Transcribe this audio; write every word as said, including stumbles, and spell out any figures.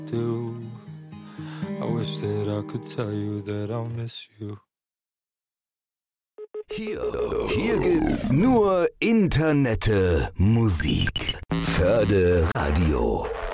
do. I wish that I could tell you that I'll miss you. Hier, hier gibt's nur Internette Musik. Förde Radio.